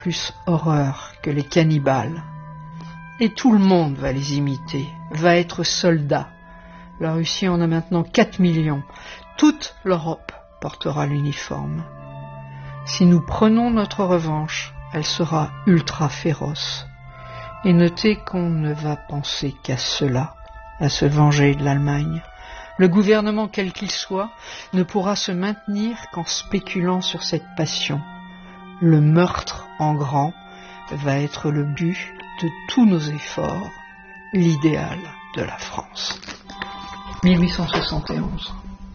plus horreur que les cannibales. Et tout le monde va les imiter, va être soldat. La Russie en a maintenant 4 millions. Toute l'Europe portera l'uniforme. Si nous prenons notre revanche, elle sera ultra féroce. Et notez qu'on ne va penser qu'à cela, à se venger de l'Allemagne. Le gouvernement, quel qu'il soit, ne pourra se maintenir qu'en spéculant sur cette passion. Le meurtre en grand va être le but de tous nos efforts, l'idéal de la France. 1871.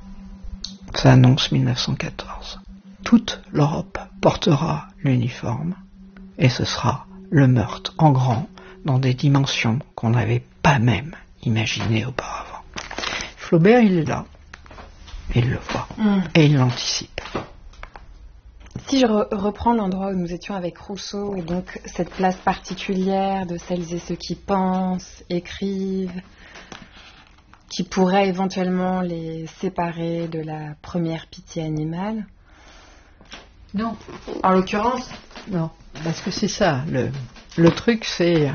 Ça annonce 1914. Toute l'Europe portera l'uniforme et ce sera le meurtre en grand dans des dimensions qu'on n'avait pas même imaginées auparavant. Flaubert, il est là, il le voit et il l'anticipe. Si je reprends l'endroit où nous étions avec Rousseau, et donc cette place particulière de celles et ceux qui pensent, écrivent, qui pourraient éventuellement les séparer de la première pitié animale. Non. En l'occurrence, non. Parce que c'est ça, le truc, c'est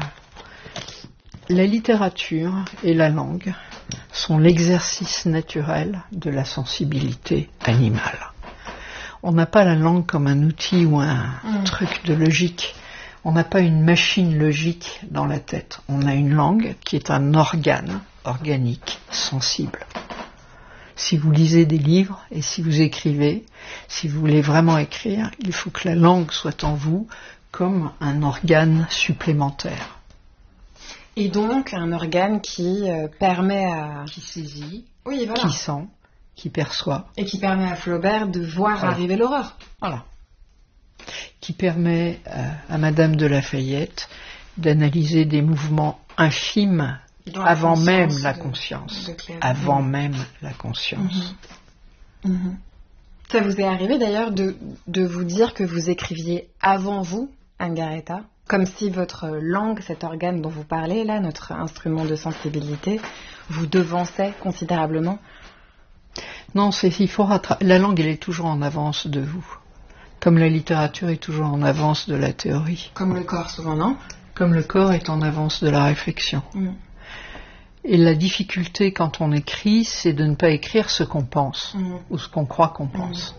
la littérature et la langue sont l'exercice naturel de la sensibilité animale. On n'a pas la langue comme un outil ou un truc de logique. On n'a pas une machine logique dans la tête. On a une langue qui est un organe organique, sensible. Si vous lisez des livres et si vous écrivez, si vous voulez vraiment écrire, il faut que la langue soit en vous comme un organe supplémentaire. Et donc un organe qui permet à... Qui saisit, oui, voilà. Qui sent, qui perçoit. Et qui permet à Flaubert de voir arriver l'horreur. Voilà. Qui permet à Madame de Lafayette d'analyser des mouvements infimes avant même la conscience. Avant même la conscience. Ça vous est arrivé d'ailleurs de vous dire que vous écriviez avant vous, Angaretta, comme si votre langue, cet organe dont vous parlez là, notre instrument de sensibilité, vous devançait considérablement? Non, il faut la langue, elle est toujours en avance de vous. Comme la littérature est toujours en avance de la théorie. Comme le corps souvent, non? Comme le corps est en avance de la réflexion. Et la difficulté quand on écrit, c'est de ne pas écrire ce qu'on pense, ou ce qu'on croit qu'on pense.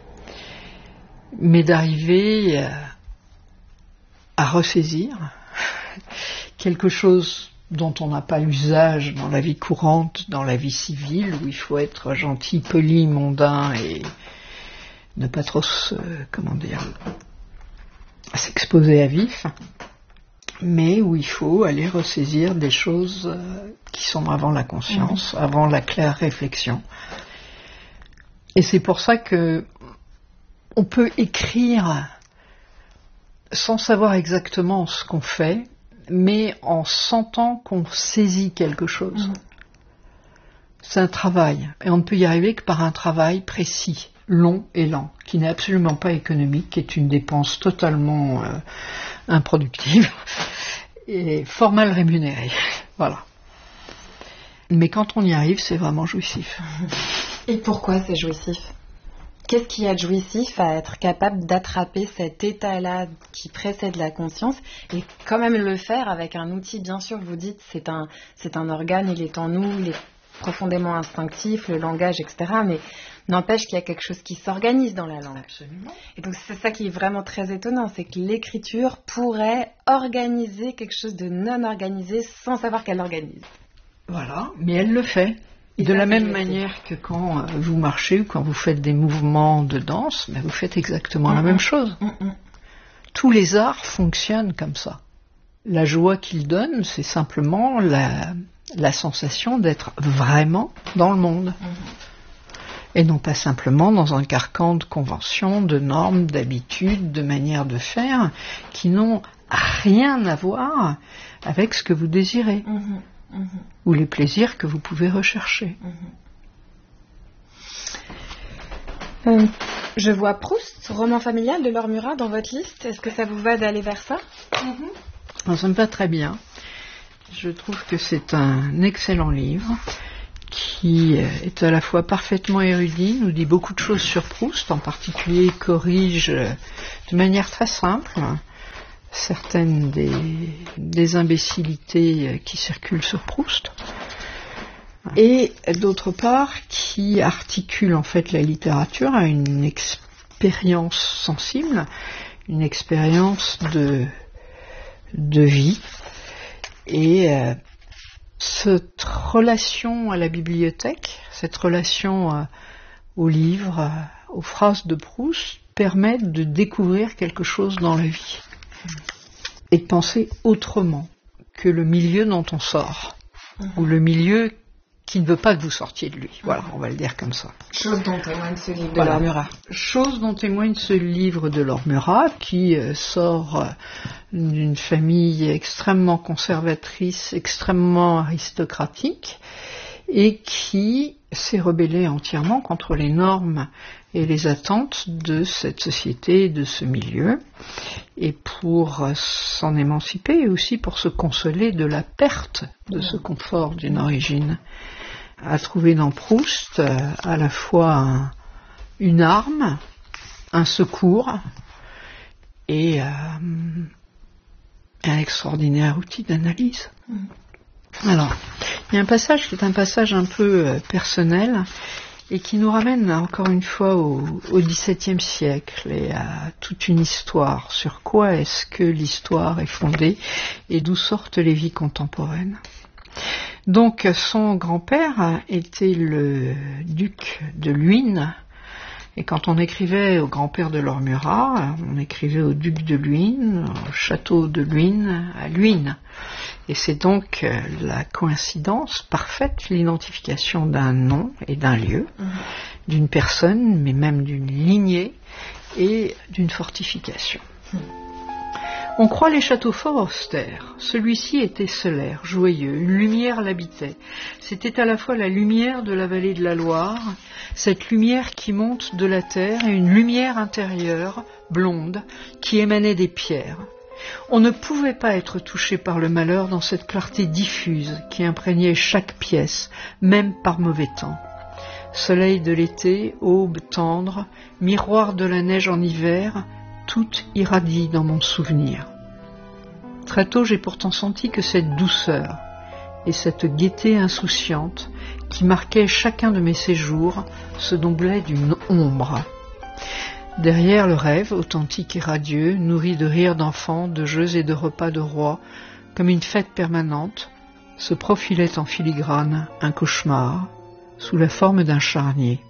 Mais d'arriver à ressaisir quelque chose dont on n'a pas usage dans la vie courante, dans la vie civile, où il faut être gentil, poli, mondain et ne pas trop s'exposer à vif, mais où il faut aller ressaisir des choses qui sont avant la conscience, avant la claire réflexion. Et c'est pour ça que on peut écrire sans savoir exactement ce qu'on fait, mais en sentant qu'on saisit quelque chose. C'est un travail, et on ne peut y arriver que par un travail précis, long et lent, qui n'est absolument pas économique, qui est une dépense totalement improductive et fort mal rémunérée. Voilà. Mais quand on y arrive, c'est vraiment jouissif. Et pourquoi c'est jouissif ? Qu'est-ce qui est jouissif à être capable d'attraper cet état-là qui précède la conscience et quand même le faire avec un outil, bien sûr, vous dites, c'est un organe, il est en nous, il est profondément instinctif, le langage, etc. Mais n'empêche qu'il y a quelque chose qui s'organise dans la langue. Absolument. Et donc c'est ça qui est vraiment très étonnant, c'est que l'écriture pourrait organiser quelque chose de non organisé sans savoir qu'elle l'organise. Voilà, mais elle le fait. De la même manière que quand vous marchez ou quand vous faites des mouvements de danse, mais vous faites exactement la même chose. Tous les arts fonctionnent comme ça. La joie qu'ils donnent, c'est simplement la sensation d'être vraiment dans le monde. Et non pas simplement dans un carcan de conventions, de normes, d'habitudes, de manières de faire qui n'ont rien à voir avec ce que vous désirez. Ou les plaisirs que vous pouvez rechercher. Je vois Proust, roman familial de Laure Murat dans votre liste. Est-ce que ça vous va d'aller vers ça ? Alors, ça me va très bien. Je trouve que c'est un excellent livre qui est à la fois parfaitement érudit, nous dit beaucoup de choses sur Proust, en particulier corrige de manière très simple certaines des imbécilités qui circulent sur Proust, et d'autre part qui articule en fait la littérature à une expérience sensible, une expérience de vie. Et cette relation à la bibliothèque, cette relation aux livres, aux phrases de Proust, permet de découvrir quelque chose dans la vie et de penser autrement que le milieu dont on sort, ou le milieu qui ne veut pas que vous sortiez de lui. Voilà, on va le dire comme ça. Chose dont témoigne ce livre de Laure Murat. Chose dont témoigne ce livre de Laure Murat, qui sort d'une famille extrêmement conservatrice, extrêmement aristocratique, et qui s'est rebellée entièrement contre les normes et les attentes de cette société et de ce milieu, et pour s'en émanciper, et aussi pour se consoler de la perte de ce confort d'une origine, a trouvé dans Proust à la fois une arme, un secours et un extraordinaire outil d'analyse. Alors, il y a un passage qui est un passage un peu personnel et qui nous ramène encore une fois au XVIIe siècle et à toute une histoire. Sur quoi est-ce que l'histoire est fondée et d'où sortent les vies contemporaines? Donc, son grand-père était le duc de Luynes, et quand on écrivait au grand-père de Laure Murat, on écrivait au duc de Luynes, au château de Luynes, à Luynes. Et c'est donc la coïncidence parfaite, l'identification d'un nom et d'un lieu, d'une personne, mais même d'une lignée et d'une fortification. On croit les châteaux forts austères. Celui-ci était solaire, joyeux, une lumière l'habitait. C'était à la fois la lumière de la vallée de la Loire, cette lumière qui monte de la terre, et une lumière intérieure, blonde, qui émanait des pierres. On ne pouvait pas être touché par le malheur dans cette clarté diffuse qui imprégnait chaque pièce, même par mauvais temps. Soleil de l'été, aube tendre, miroir de la neige en hiver, tout irradie dans mon souvenir. Très tôt, j'ai pourtant senti que cette douceur et cette gaieté insouciante qui marquaient chacun de mes séjours se doublaient d'une ombre. Derrière le rêve, authentique et radieux, nourri de rires d'enfants, de jeux et de repas de rois, comme une fête permanente, se profilait en filigrane un cauchemar, sous la forme d'un charnier.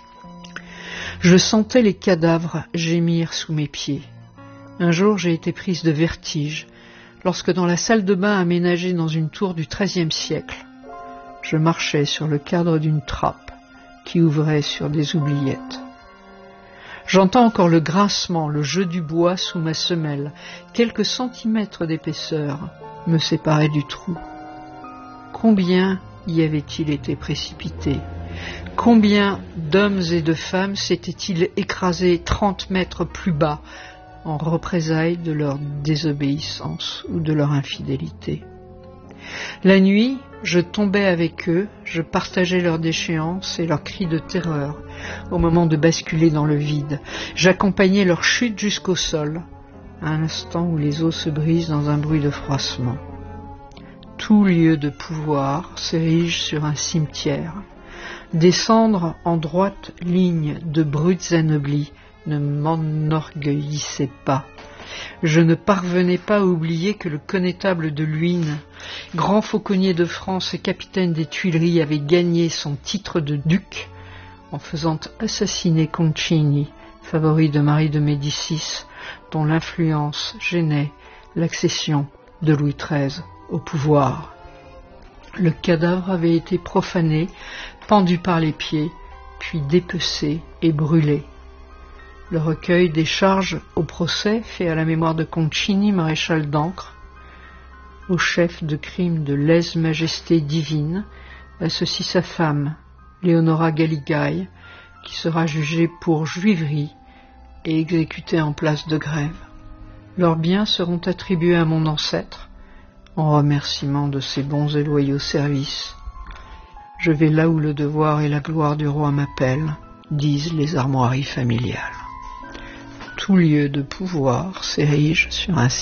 Je sentais les cadavres gémir sous mes pieds. Un jour, j'ai été prise de vertige, lorsque dans la salle de bain aménagée dans une tour du XIIIe siècle, je marchais sur le cadre d'une trappe qui ouvrait sur des oubliettes. J'entends encore le grincement, le jeu du bois sous ma semelle. Quelques centimètres d'épaisseur me séparaient du trou. Combien y avait-il été précipité? Combien d'hommes et de femmes s'étaient-ils écrasés 30 mètres plus bas en représailles de leur désobéissance ou de leur infidélité? La nuit, je tombais avec eux, je partageais leurs déchéances et leurs cris de terreur au moment de basculer dans le vide. J'accompagnais leur chute jusqu'au sol, à un instant où les os se brisent dans un bruit de froissement. Tout lieu de pouvoir s'érige sur un cimetière. Descendre en droite ligne de brutes anoblis ne m'enorgueillissait pas. Je ne parvenais pas à oublier que le connétable de Luynes, grand fauconnier de France et capitaine des Tuileries, avait gagné son titre de duc en faisant assassiner Concini, favori de Marie de Médicis, dont l'influence gênait l'accession de Louis XIII au pouvoir. Le cadavre avait été profané, pendu par les pieds, puis dépecé et brûlé. Le recueil des charges au procès fait à la mémoire de Concini, maréchal d'Ancre, au chef de crime de lèse-majesté divine, associe sa femme, Léonora Galigaille, qui sera jugée pour juiverie et exécutée en place de grève. Leurs biens seront attribués à mon ancêtre, en remerciement de ses bons et loyaux services. Je vais là où le devoir et la gloire du roi m'appellent, disent les armoiries familiales. Tout lieu de pouvoir s'érige sur un